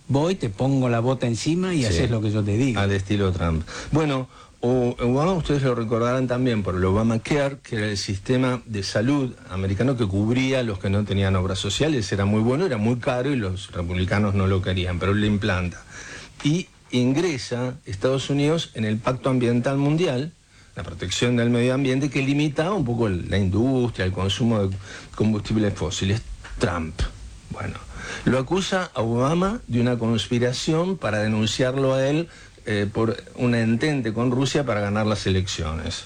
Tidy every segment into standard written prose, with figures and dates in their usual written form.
voy, te pongo la bota encima y haces lo que yo te digo. Al estilo Trump. Bueno, Obama, ustedes lo recordarán también por el Obamacare, que era el sistema de salud americano que cubría a los que no tenían obras sociales. Era muy bueno, era muy caro y los republicanos no lo querían, pero él lo implanta. Y ingresa Estados Unidos en el Pacto Ambiental Mundial, la protección del medio ambiente, que limitaba un poco la industria, el consumo de combustibles fósiles. Trump, bueno, lo acusa a Obama de una conspiración para denunciarlo a él por un entente con Rusia para ganar las elecciones.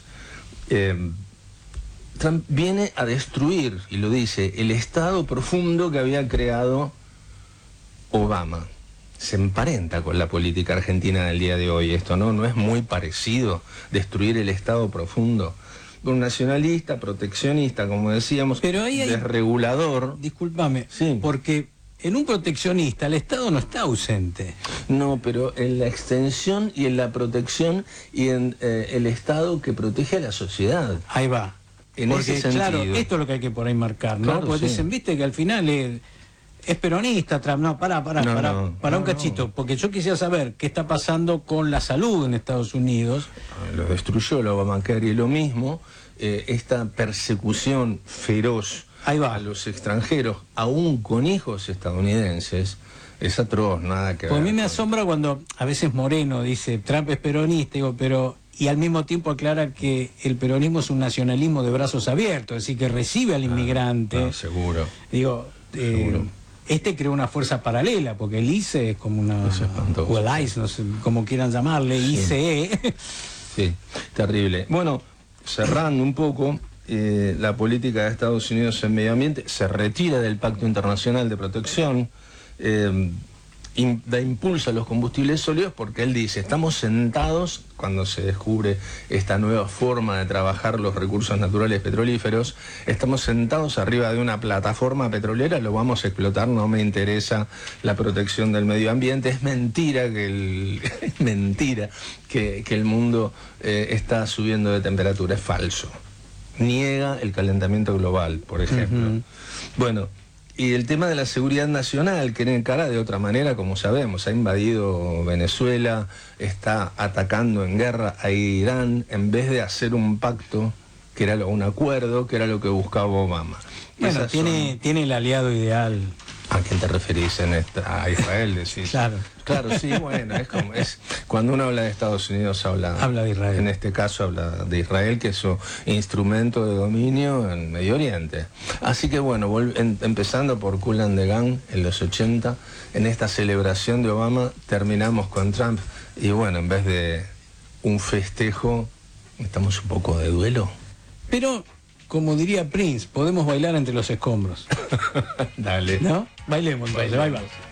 Trump viene a destruir, y lo dice, el Estado profundo que había creado Obama. Se emparenta con la política argentina del día de hoy esto, ¿no? ¿No es muy parecido destruir el Estado profundo? Un nacionalista, proteccionista, como decíamos, pero ahí hay, desregulador. Discúlpame, sí, porque en un proteccionista el Estado no está ausente. No, pero en la extensión y en la protección y en el Estado que protege a la sociedad. Ahí va. En porque, ese sentido. claro, esto es lo que hay que por ahí marcar, ¿no? Claro, porque sí. dicen, viste, que al final es peronista, Trump. No, pará un cachito, porque yo quisiera saber qué está pasando con la salud en Estados Unidos. Lo destruyó el Obamacare y lo mismo, esta persecución feroz a los extranjeros, aún con hijos estadounidenses, es atroz, nada que ver. Pues a mí me asombra cuando a veces Moreno dice, Trump es peronista, digo, pero... Y al mismo tiempo aclara que el peronismo es un nacionalismo de brazos abiertos, es decir, que recibe al inmigrante. Seguro. Digo, seguro. Este creó una fuerza paralela, porque el ICE es como una... o el ICE, no sé, como quieran llamarle, sí. ICE. Sí, terrible. Bueno, cerrando un poco, la política de Estados Unidos en medio ambiente se retira del Pacto Internacional de Protección, da impulso a los combustibles sólidos porque él dice, estamos sentados, cuando se descubre esta nueva forma de trabajar los recursos naturales petrolíferos, estamos sentados arriba de una plataforma petrolera, lo vamos a explotar, no me interesa la protección del medio ambiente. Es mentira es mentira que el mundo está subiendo de temperatura, es falso. Niega el calentamiento global, por ejemplo. Bueno, y el tema de la seguridad nacional, que encara de otra manera, como sabemos, ha invadido Venezuela, está atacando en guerra a Irán, en vez de hacer un pacto, que era un acuerdo, que era lo que buscaba Obama. Bueno, tiene el aliado ideal. ¿A quién te referís? A Israel, decís. Claro. Claro, sí, bueno, es cuando uno habla de Estados Unidos habla de Israel. En este caso habla de Israel, que es su instrumento de dominio en Medio Oriente. Así que bueno, empezando por Kool and the Gang en los 80, en esta celebración de Obama terminamos con Trump y bueno, en vez de un festejo, estamos un poco de duelo. Pero, como diría Prince, podemos bailar entre los escombros. Dale. ¿No? Bailemos entonces, bye.